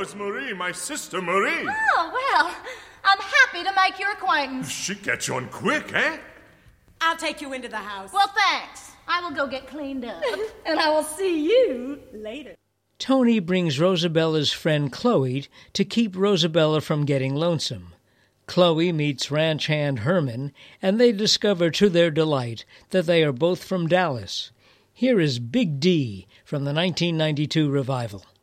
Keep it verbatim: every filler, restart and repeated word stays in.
is Marie, my sister Marie. Oh, well, I'm happy to make your acquaintance. She gets on quick, eh? I'll take you into the house. Well, thanks. I will go get cleaned up. And I will see you later. Tony brings Rosabella's friend Chloe to keep Rosabella from getting lonesome. Chloe meets ranch hand Herman, and they discover to their delight that they are both from Dallas. Here is Big D from the nineteen ninety-two revival.